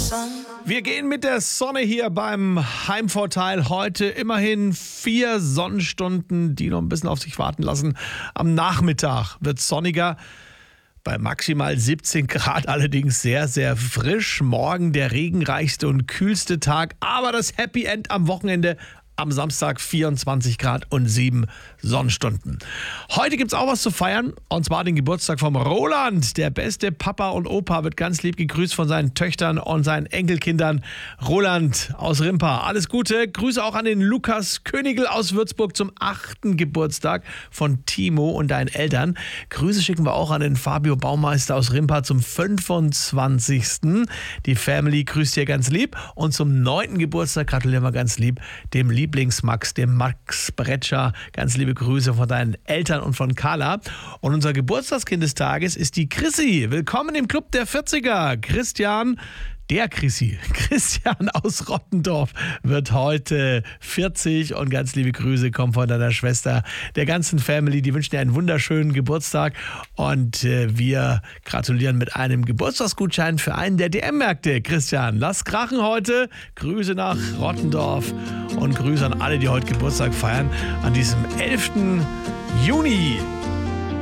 Wir gehen mit der Sonne hier beim Heimvorteil. Heute immerhin 4 Sonnenstunden, die noch ein bisschen auf sich warten lassen. Am Nachmittag wird es sonniger. Bei maximal 17 Grad allerdings sehr, sehr frisch. Morgen der regenreichste und kühlste Tag. Aber das Happy End am Wochenende. Am Samstag 24 Grad und 7 Sonnenstunden. Heute gibt es auch was zu feiern, und zwar den Geburtstag vom Roland. Der beste Papa und Opa wird ganz lieb gegrüßt von seinen Töchtern und seinen Enkelkindern. Roland aus Rimpa, alles Gute. Grüße auch an den Lukas Königl aus Würzburg zum 8. Geburtstag von Timo und deinen Eltern. Grüße schicken wir auch an den Fabio Baumeister aus Rimpa zum 25. Die Family grüßt dir ganz lieb. Und zum 9. Geburtstag gratulieren wir ganz lieb dem Lieblingsmax, dem Max Bretscher. Ganz liebe Grüße von deinen Eltern und von Carla. Und unser Geburtstagskind des Tages ist die Chrissy. Willkommen im Club der 40er. Christian aus Rottendorf wird heute 40 und ganz liebe Grüße kommen von deiner Schwester, der ganzen Family. Die wünschen dir einen wunderschönen Geburtstag und wir gratulieren mit einem Geburtstagsgutschein für einen der DM-Märkte. Christian, lass krachen heute. Grüße nach Rottendorf und Grüße an alle, die heute Geburtstag feiern an diesem 11. Juni.